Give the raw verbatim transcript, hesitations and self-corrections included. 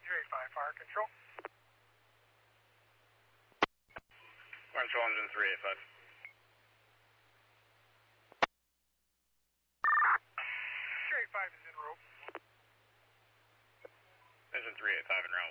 three eighty-five, fire control. Fire control, engine three eighty-five. three eighty-five is in rope. Engine three eighty-five in route.